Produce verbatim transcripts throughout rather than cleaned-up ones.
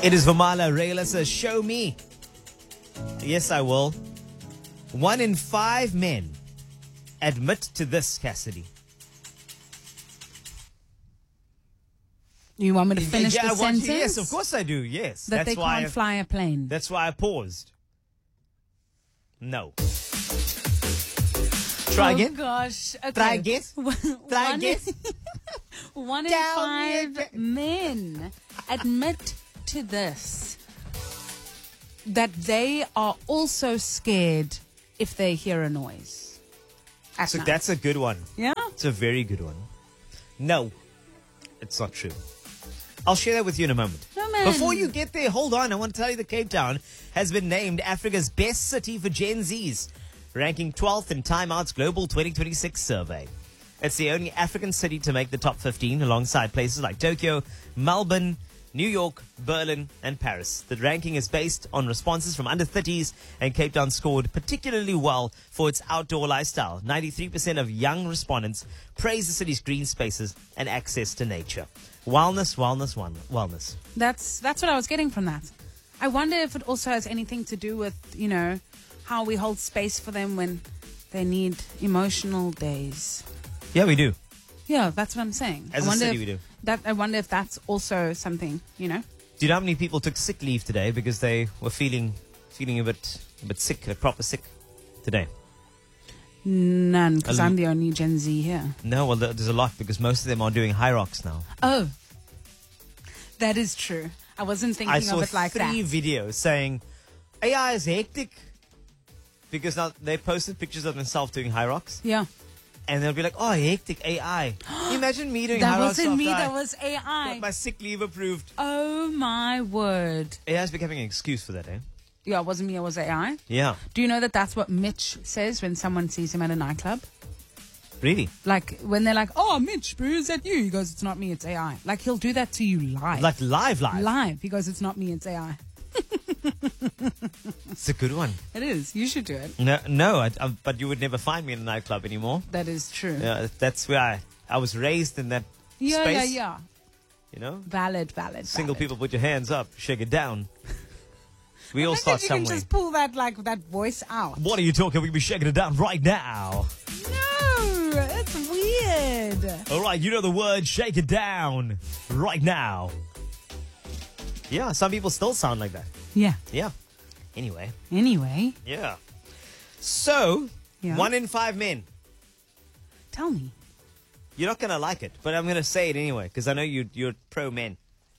It is Vamala Rayla says, show me. Yes, I will. One in five men admit to this, Cassidy. You want me to finish yeah, the I want sentence? you- yes, of course I do. Yes. That that's they why can't I, fly a plane. That's why I paused. No. Try oh, again. gosh. Okay. Try again. Try One- again. One in Tell me five men admit to this, that they are also scared if they hear a noise at So night. that's a good one. Yeah? It's a very good one. No, it's not true. I'll share that with you in a moment. No, man. Before you get there, hold on. I want to tell you that Cape Town has been named Africa's best city for Gen Zs, ranking twelfth in Time Out's Global twenty twenty-six survey. It's the only African city to make the top fifteen alongside places like Tokyo, Melbourne, New York, Berlin, and Paris. The ranking is based on responses from under thirties, and Cape Town scored particularly well for its outdoor lifestyle. ninety-three percent of young respondents praise the city's green spaces and access to nature. Wellness, wellness, one- wellness. That's that's what I was getting from that. I wonder if it also has anything to do with, you know, how we hold space for them when they need emotional days. Yeah, we do. Yeah, that's what I'm saying. As I a wonder city, if we do. That, I wonder if that's also something, you know? Do you know how many people took sick leave today because they were feeling feeling a bit a bit sick, like proper sick today? None, because A l- I'm the only Gen Z here. No, well, there- there's a lot because most of them are doing high rocks now. Oh, that is true. I wasn't thinking I saw of it like three that. videos saying A I is hectic because now they posted pictures of themselves doing high rocks, Yeah. and they'll be like, "Oh, hectic A I." Imagine me doing high That rocks. wasn't me, after I that was A got I. my sick leave approved. Oh, my word. A I is becoming an excuse for that, eh? Yeah, it wasn't me, it was A I. Yeah, Do you know that that's what Mitch says when someone sees him at a nightclub? really. Like, when they're like, oh, Mitch, bro, is that you? He goes, it's not me, it's A I. Like, he'll do that to you live. Like live, live. Live. He goes, it's not me, it's A I. It's a good one. It is. You should do it. No, no, I, I, but you would never find me in a nightclub anymore. That is true. Yeah, that's where I, I was raised in that yeah, space. yeah. yeah. You know, Valid, valid. single valid. people, put your hands up, shake it down. We all Imagine start if you somewhere. can just pull that, like, that voice out. What are you talking? We can be shaking it down right now. No, it's weird. All right, you know the word shake it down right now. Yeah, some people still sound like that. Yeah. Yeah. Anyway, Anyway, yeah. So, Yeah. one in five men. tell me. You're not going to like it, but I'm going to say it anyway because I know you, you're pro men.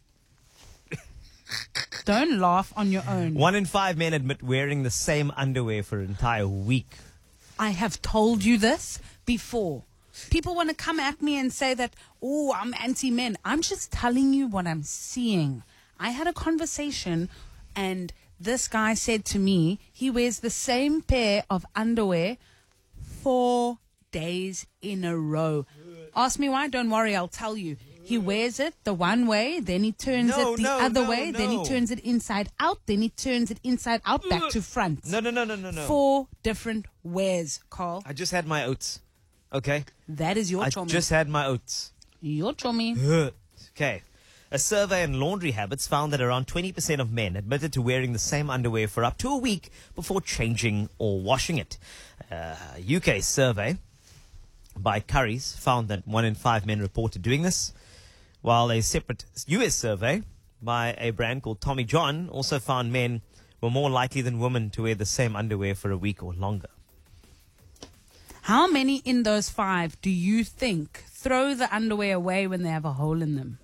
Don't laugh on your own. One in five men admit wearing the same underwear for an entire week. I have told you this before. People want to come at me and say that, oh, I'm anti-men. I'm just telling you what I'm seeing. I had a conversation and this guy said to me he wears the same pair of underwear four days in a row. Ask me why? Don't worry, I'll tell you. He wears it the one way, then he turns No, it the no, other no, way, then he no. turns it inside out, then he turns it inside out, back to front. No, no, no, no, no, no. Four different wears, Carl. I just had my oats. Okay? That is your I chummy. just had my oats. Your chummy. Okay. A survey in laundry habits found that around twenty percent of men admitted to wearing the same underwear for up to a week before changing or washing it. Uh, a U K survey by Currys found that one in five men reported doing this, while a separate U S survey by a brand called Tommy John also found men were more likely than women to wear the same underwear for a week or longer. How many in those five do you think throw the underwear away when they have a hole in them?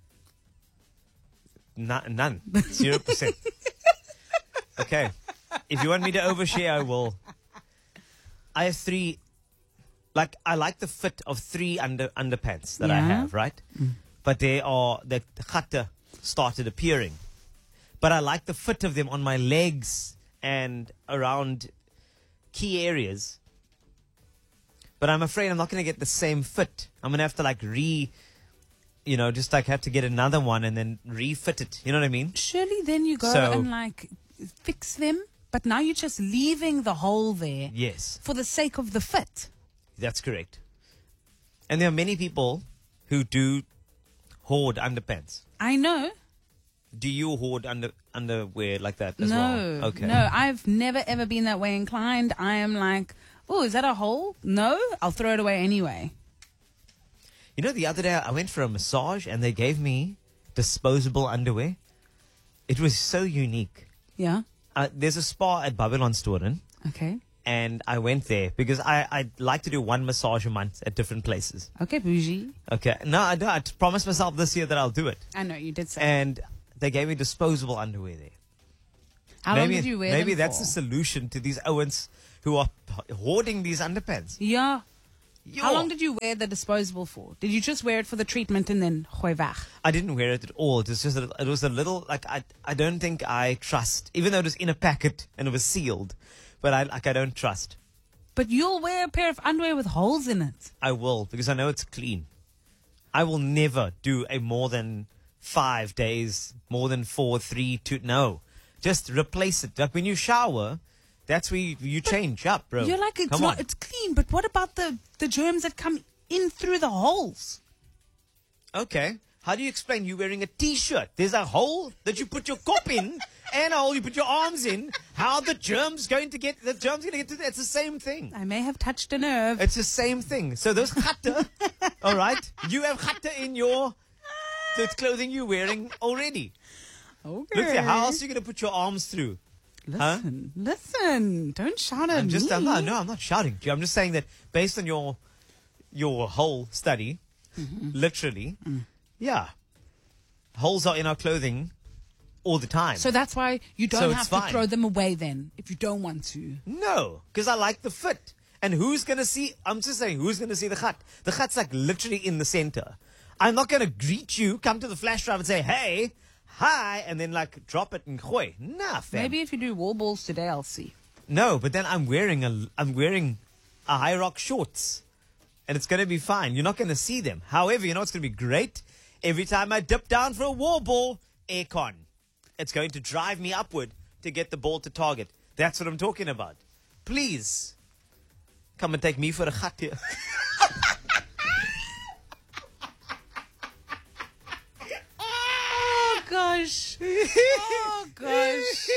No- none. Zero percent. Okay. If you want me to overshare, I will. I have three. Like, I like the fit of three under underpants that I Yeah. have, right? But they are, the khatta started appearing. But I like the fit of them on my legs and around key areas. But I'm afraid I'm not going to get the same fit. I'm going to have to, like, re... You know, just like have to get another one and then refit it. You know what I mean? Surely then you go So- and like fix them, but now you're just leaving the hole there Yes, for the sake of the fit. that's correct. And there are many people who do hoard underpants. I know. Do you hoard under underwear like that as no, well? Okay. no, I've never ever been that way inclined. I am like, oh, is that a hole? No, I'll throw it away anyway. You know, the other day I went for a massage and they gave me disposable underwear. It was so unique. Yeah. Uh, there's a spa at Babylon Storen, Okay. and I went there because I I like to do one massage a month at different places. Okay, bougie. Okay. No, I don't. I promised myself this year that I'll do it. I know you did say. And they gave me disposable underwear there. How maybe, long did you wear Maybe them that's for? the solution to these Owens who are p- hoarding these underpants. Yeah. Yo. How long did you wear the disposable for? Did you just wear it for the treatment and then gooi weg? I didn't wear it at all. It was just a, it was a little like I I don't think I trust, even though it was in a packet and it was sealed, but I like I don't trust. But you'll wear a pair of underwear with holes in it. I will because I know it's clean. I will never do a more than five days, more than four, three, two. No, just replace it. Like when you shower, that's where you, you change up, bro. You're like, it's Come not, on. it's clean, but what about the, the germs that come in through the holes? Okay. How do you explain you wearing a T-shirt? There's a hole that you put your cop in and a hole you put your arms in. How are the germs going to get, the germs going to get to that? It's the same thing. I may have touched a nerve. It's the same thing. So those gatte, all right, you have gatte in your the clothing you're wearing already. Okay. Look here, how else are you going to put your arms through? Listen, listen. Don't shout at I'm just, me. I'm not, no, I'm not shouting to you. I'm just saying that based on your your whole study, Mm-hmm. literally, Mm. yeah, holes are in our clothing all the time. So that's why you don't So it's have to fine. throw them away then, if you don't want to. No, because I like the fit. And who's going to see, I'm just saying, who's going to see the gat? The gat's like literally in the center. I'm not going to greet you, come to the flash drive and say, hey, hi, and then like drop it and gooi. Nah, fam. Maybe if you do wall balls today, I'll see. No, but then I'm wearing a, I'm wearing a high rock shorts. And it's going to be fine. You're not going to see them. However, you know what's going to be great? Every time I dip down for a war ball, aircon. It's going to drive me upward to get the ball to target. That's what I'm talking about. Please, come and take me for a gat here. Oh, gosh. Oh, gosh.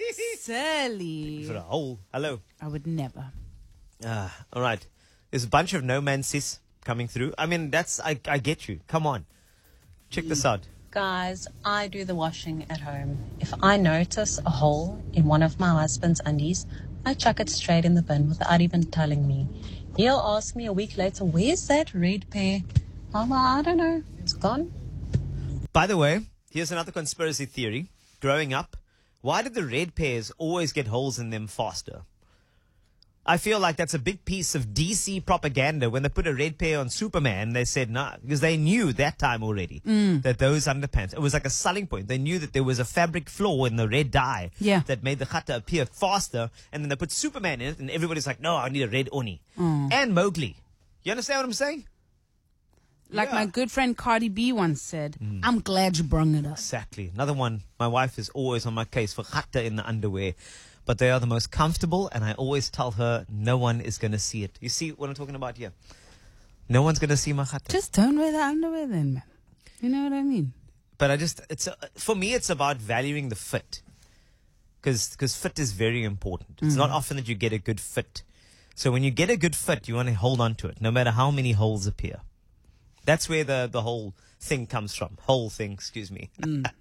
Silly. For a hole. Hello. I would never. Ah, all right. There's a bunch of no man sis coming through. I mean, that's, I, I get you. Come on. Check this out. Guys, I do the washing at home. If I notice a hole in one of my husband's undies, I chuck it straight in the bin without even telling me. He'll ask me a week later, where's that red pair? I'm like, I don't know. It's gone. By the way, here's another conspiracy theory. Growing up, why did the red pairs always get holes in them faster? I feel like that's a big piece of D C propaganda. When they put a red pair on Superman, they said no, because they knew that time already that those underpants, it was like a selling point. They knew that there was a fabric flaw in the red dye Yeah. that made the gatte appear faster, and then they put Superman in it, and everybody's like, no, I need a red oni. And Mowgli. You understand what I'm saying? Like Yeah. my good friend Cardi B once said, I'm glad you brung it up. Exactly. Another one. My wife is always on my case for gatte in the underwear. But they are the most comfortable, and I always tell her no one is going to see it. You see what I'm talking about here? No one's going to see my gatte. Just don't wear the underwear then, man. You know what I mean? But I just, it's a, for me, it's about valuing the fit. Because fit is very important. It's not often that you get a good fit. So when you get a good fit, you want to hold on to it, no matter how many holes appear. That's where the, the whole thing comes from. Whole thing, excuse me.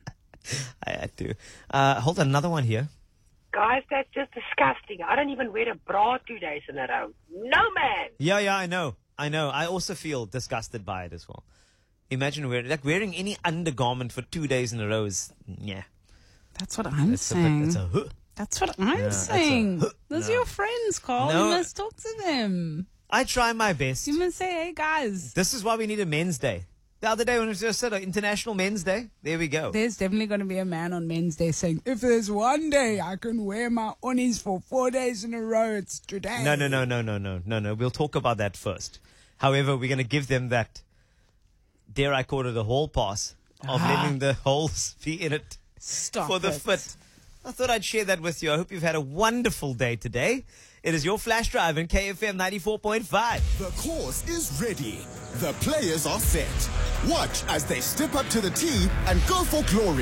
I had to. Uh, hold on, another one here. Guys, that's just disgusting. I don't even wear a bra two days in a row. No, man. Yeah, yeah, I know. I know. I also feel disgusted by it as well. Imagine wearing, like wearing any undergarment for two days in a row is, yeah. That's what I'm It's a bit, saying. it's a, huh. That's what I'm that's a- saying. huh. Those No. are your friends, Carl. No. You must talk to them. I try my best. You must say, hey, guys. This is why we need a men's day. The other day when it was just said uh, International Men's Day, there we go. There's definitely going to be a man on Men's Day saying, if there's one day I can wear my unis for four days in a row, it's today. No, no, no, no, no, no, no, no. We'll talk about that first. However, we're going to give them that, dare I call it a hall pass, of Ah. letting the holes be in it Stop for the it. fit. I thought I'd share that with you. I hope you've had a wonderful day today. It is your Flash Drive in K F M ninety-four point five. The course is ready. The players are set. Watch as they step up to the tee and go for glory.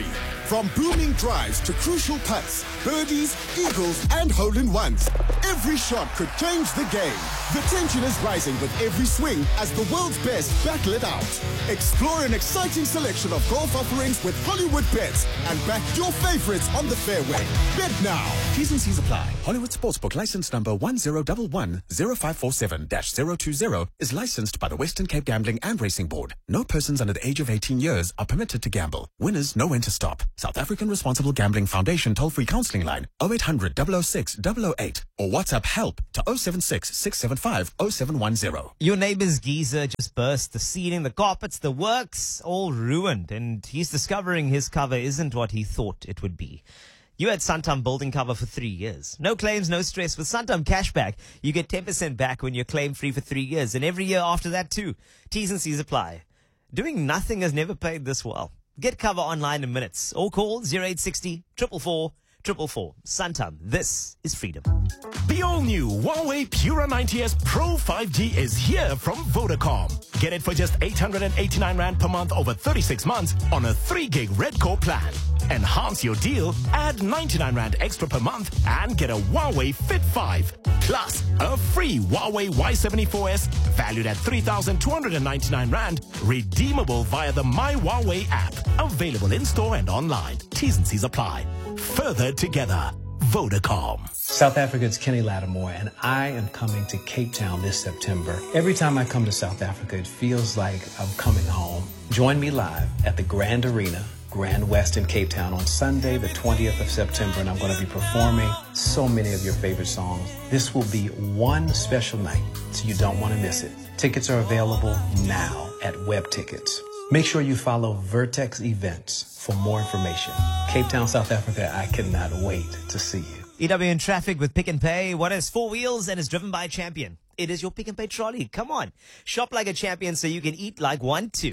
From booming drives to crucial putts, birdies, eagles, and hole-in-ones, every shot could change the game. The tension is rising with every swing as the world's best battle it out. Explore an exciting selection of golf offerings with Hollywood Bets and back your favorites on the fairway. Bet now. T's and C's apply. Hollywood Sportsbook license number one zero one one zero five four seven dash zero two zero is licensed by the Western Cape Gambling and Racing Board. No persons under the age of eighteen years are permitted to gamble. Winners know when to stop. South African Responsible Gambling Foundation toll-free counseling line oh eight hundred, double oh six, double oh eight or WhatsApp help to oh seven six, six seven five, oh seven one zero. Your neighbor's geyser just burst. The ceiling, the carpets, the works, all ruined. And he's discovering his cover isn't what he thought it would be. You had Santam building cover for three years. No claims, no stress. With Santam Cashback, you get ten percent back when you're claim-free for three years. And every year after that, too. T's and C's apply. Doing nothing has never paid this well. Get cover online in minutes. Or call oh eight six oh, four four four, four four four. Santam, this is freedom. The all-new Huawei Pura ninety S Pro five G is here from Vodacom. Get it for just eight hundred eighty-nine rand per month over thirty-six months on a three gig Red Core plan. Enhance your deal, add ninety-nine rand extra per month and get a Huawei Fit five. Plus, a free Huawei Y seventy-four S valued at three thousand two hundred ninety-nine rand, redeemable via the My Huawei app. Available in-store and online. T's and C's apply. Further together. Vodacom. South Africa, it's Kenny Lattimore, and I am coming to Cape Town this September. Every time I come to South Africa, it feels like I'm coming home. Join me live at the Grand Arena, Grand West in Cape Town on Sunday, the twentieth of September, and I'm going to be performing so many of your favorite songs. This will be one special night, so you don't want to miss it. Tickets are available now at Web Tickets. Make sure you follow Vertex Events for more information. Cape Town, South Africa, I cannot wait to see you. E W in traffic with Pick and Pay. What has four wheels and is driven by a champion? It is your Pick and Pay trolley. Come on. Shop like a champion so you can eat like one too.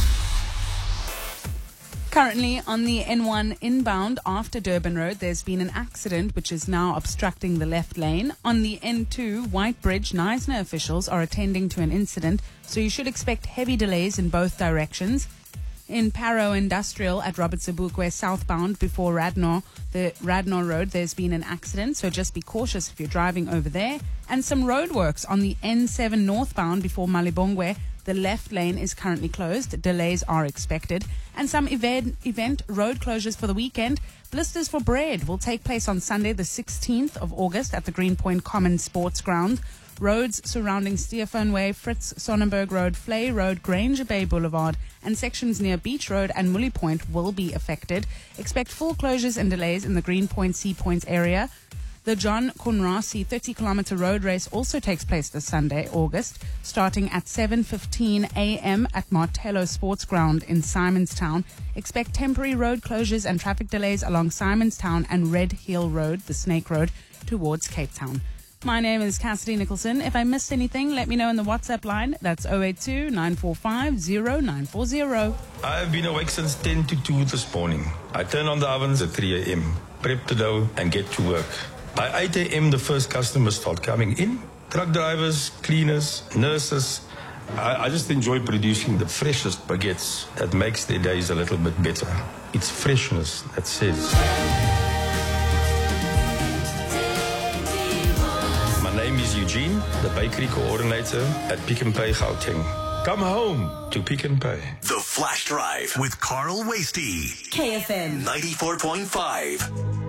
Currently on the N one inbound after Durban Road, there's been an accident which is now obstructing the left lane. On the N two, White Bridge, Knysna officials are attending to an incident, so you should expect heavy delays in both directions. In Paro Industrial at Robert Sobukwe southbound before Radnor, the Radnor Road, there's been an accident, so just be cautious if you're driving over there. And some roadworks on the N seven northbound before Malibongwe. The left lane is currently closed. Delays are expected. And some event, event road closures for the weekend. Blisters for Bread will take place on Sunday, the sixteenth of August at the Greenpoint Common Sports Ground. Roads surrounding Stefan Way, Fritz Sonnenberg Road, Flay Road, Granger Bay Boulevard, and sections near Beach Road and Mully Point will be affected. Expect full closures and delays in the Greenpoint Sea Points area. The John Conrasi thirty kilometer road race also takes place this Sunday, August, starting at seven fifteen a.m. at Martello Sports Ground in Simonstown. Expect temporary road closures and traffic delays along Simonstown and Red Hill Road, the Snake Road, towards Cape Town. My name is Cassidy Nicholson. If I missed anything, let me know in the WhatsApp line. That's oh eight two, nine four five, oh nine four oh. I've been awake since ten to two this morning. I turn on the ovens at three a.m., prep the dough, and get to work. By eight a.m., the first customers start coming in. Truck drivers, cleaners, nurses. I, I just enjoy producing the freshest baguettes that makes their days a little bit better. It's freshness that says. My name is Eugene, the bakery coordinator at Pick and Pay Gauteng. Come home to Pick and Pay. The Flash Drive with Carl Wasty. K F M ninety-four point five.